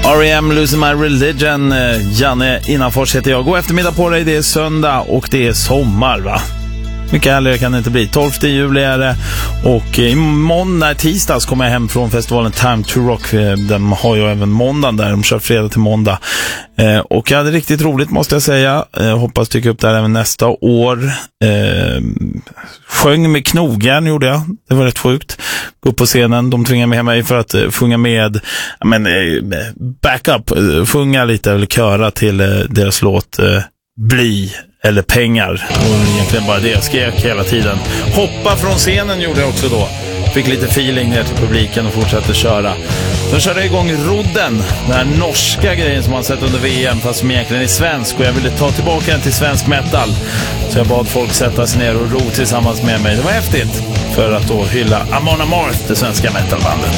R.E.M. Losing My Religion. Janne Innanfors heter jag. God eftermiddag på dig, det är söndag och det är sommar, va? Mycket härligare kan det inte bli. 12 juli är det. Och tisdags kommer jag hem från festivalen Time to Rock. De har ju även måndagen där. De kör fredag till måndag. Och jag hade riktigt roligt, måste jag säga. Hoppas dyka upp där även nästa år. Sjöng med knogjärn gjorde jag. Det var rätt sjukt. Gå upp på scenen. De tvingade med mig för att sjunga med backup. Sjunga lite eller köra till deras låt Bly eller pengar. Och egentligen bara det jag skrek hela tiden. Hoppa från scenen gjorde jag också då. Fick lite feeling ner till publiken och fortsatte köra. Sen körde jag igång Rodden, den här norska grejen som man sett under VM fast som egentligen är svensk. Och jag ville ta tillbaka den till svensk metal. Så jag bad folk sätta sig ner och ro tillsammans med mig. Det var häftigt för att då hylla Amon Amarth, det svenska metalbandet.